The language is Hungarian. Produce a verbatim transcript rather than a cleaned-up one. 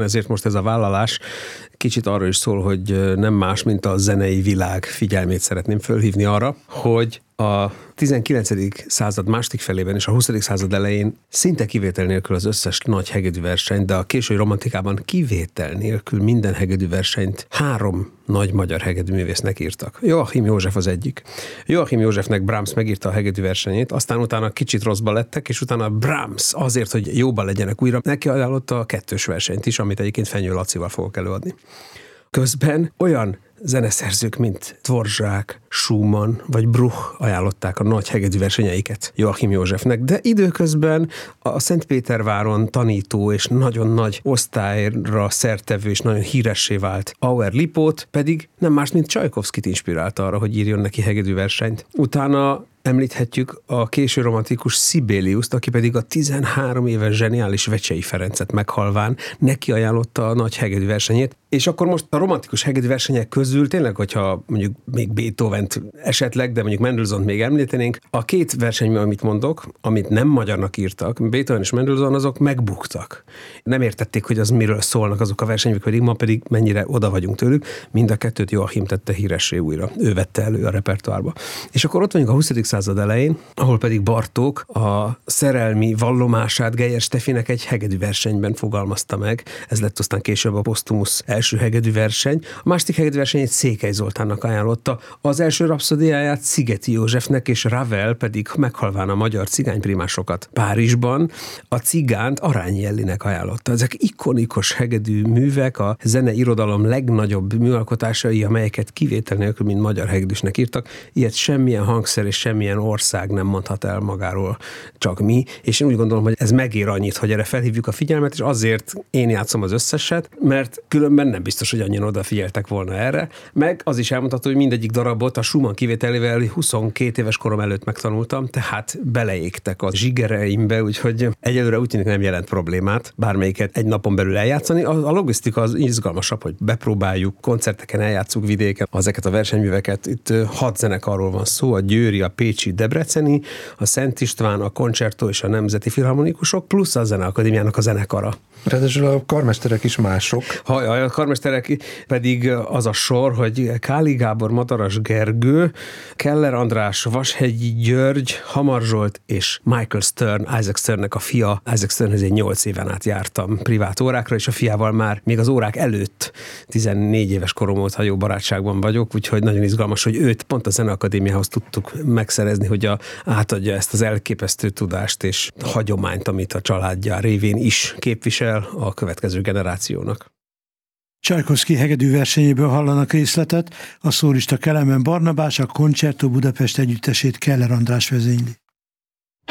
Ezért most ez a vállalás kicsit arra is szól, hogy nem más, mint a zenei világ figyelmét szeretném fölhívni arra, hogy a tizenkilencedik század második felében és a huszadik század elején szinte kivétel nélkül az összes nagy hegedű verseny, de a késői romantikában kivétel nélkül minden hegedű versenyt három nagy magyar hegedűművésznek írtak. Joachim József az egyik. Joachim Józsefnek Brahms megírta a hegedű versenyét, aztán utána kicsit rosszba lettek, és utána Brahms azért, hogy jóba legyenek újra, neki ajánlotta a kettős versenyt is, amit egyébként Fenyő Lacival fogok előadni. Közben olyan zeneszerzők, mint Dvorak, Schumann vagy Bruch ajánlották a nagy hegedű versenyeiket Joachim Józsefnek, de időközben a Szentpéterváron tanító és nagyon nagy osztályra szertevő és nagyon híressé vált Auer Lipót pedig nem más, mint Csajkovszkit inspirálta arra, hogy írjon neki hegedű versenyt. Utána említhetjük a késő romantikus Sibeliuszt, aki pedig a tizenhárom éves zseniális Vecsey Ferencet meghalván neki ajánlotta a nagy hegedű versenyét, és akkor most a romantikus hegedű versenyek közül tényleg, hogyha mondjuk még Beethovent esetleg, de mondjuk Mendelssohnt még említenénk, a két versenyben, amit mondok, amit nem magyarnak írtak, Beethoven és Mendelssohn, azok megbuktak. Nem értették, hogy az miről szólnak azok a versenyek, pedig ma pedig mennyire oda vagyunk tőlük, mind a kettőt Joachim tette híressé újra. Ő vette elő a repertoárba. És akkor ott vagyunk a huszadik század elején, ahol pedig Bartók a szerelmi vallomását Geyer Stefinek egy hegedű versenyben fogalmazta meg. Ez lett aztán később a posztumusz első hegedű verseny. A második hegedű versenyét Székely Zoltánnak ajánlotta. Az első rapszódiáját Szigeti Józsefnek, és Ravel pedig meghalván a magyar cigányprimásokat Párizsban a cigánt Arányi Ellinek ajánlotta. Ezek ikonikus hegedű művek, a zeneirodalom legnagyobb műalkotásai, amelyeket kivétel nélkül, mint magyar hegedűsnek írtak. Ilyet semmilyen hangszer és semmilyen ország nem mondhat el magáról, csak mi, és én úgy gondolom, hogy ez megér annyit, hogy erre felhívjuk a figyelmet, és azért én játszom az összeset, mert különben nem biztos, hogy annyian odafigyeltek volna erre, meg az is elmondható, hogy mindegyik darabot a Schumann kivételével huszonkét éves korom előtt megtanultam, tehát beleégtek a zsigereimbe, úgyhogy egyelőre úgy tűnik nem jelent problémát bármelyiket egy napon belül eljátszani. A, a logisztika az izgalmasabb, hogy bepróbáljuk, koncerteken eljátszuk vidéken ezeket a versenyműveket. Itt hat zenekarról van szó, a győri, a pécsi, debreceni, a Szent István, a Concerto és a Nemzeti Filharmonikusok, plusz a Zeneakadémiának a zenekara. Ráadásul a karmesterek is mások. Ha, a karmesterek pedig az a sor, hogy Káli Gábor, Madaras Gergő, Keller András, Vashegyi György, Hamar Zsolt és Michael Stern, Isaac Sternnek a fia. Isaac Sternhez én nyolc éven át jártam privát órákra, és a fiával már még az órák előtt tizennégy éves korom volt, ha jó barátságban vagyok, úgyhogy nagyon izgalmas, hogy őt pont a Zeneakadémiához tudtuk megszerezni, hogy a, átadja ezt az elképesztő tudást és hagyományt, amit a családja révén is képvisel a következő generációnak. Csajkovszky hegedű versenyéből hallanak részletet, a szólista Kelemen Barnabás, a Concerto Budapest együttesét Keller András vezényli.